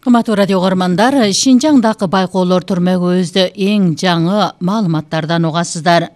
Кымбаттуу радио көрөрмандар, Шинжаңдагы байкоолор түрмөгүбүздө эң жаңы маалыматтардан угасыздар.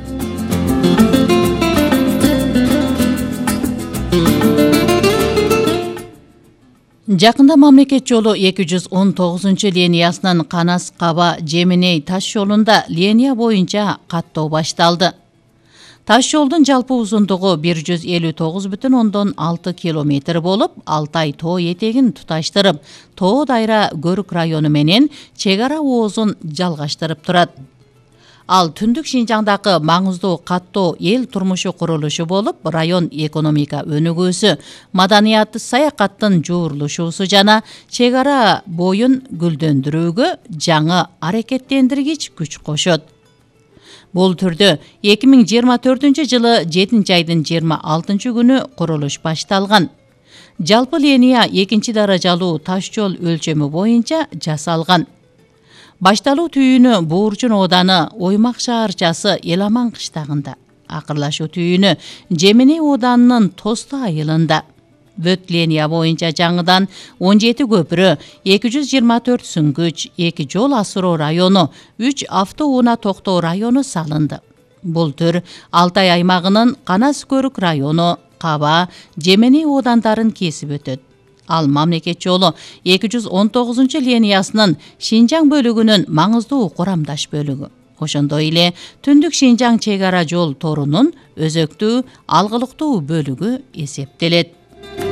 Жакында мамлекет жолу 219-линиясынын Канас-Каба-Жеминей таш жолунда линия боюнча каттоо башталды. Таш жолдун жалпы узундугу 159,6 километр болуп, Алтай тоо этегин туташтырып, Тоо Дайра Көрүк району менен чек ара оозун жалгаштырып турат. Ал түндүк Шинжаңдагы маңыздуу каттоо эл турмушу курулушу болуп, район экономика өнүгүүсү, маданият, саякаттын жуурулушуусу жана чек ара боюн гүлдөндүрүүгө жаңы аракеттендиргич күч кошот. Бул түрдө 2024-жылы 7-айдын 26-күнү курулуш башталган. Жалпы линия 2-даражалуу таш жол өлчөмү боюнча жасалган. Башталуу түйүнү Бууржун ооданы Оймак шаарчасы Эламан кыштагында, акырлашуу түйүнү Жеминей ооданынын Тосту айылында. Бөт линия боюнча жаңыдан 17 көпүрө, 224 сүңгүч, 2 жол асыруу району, 3 автоунаа токтоо району салынды. Бул түр Алтай аймагынын Канас-Көрүк району, Каба, Жеминей оодандарын кесип өтөт. Ал мамлекет жолу 219-линиясынын Шинжаң бөлүгүнүн маңыздуу курамдаш бөлүгү. Ошондой эле Түндүк Шинжаң чек ара жол торунун өзөктүү, алгылыктуу бөлүгү эсептелет.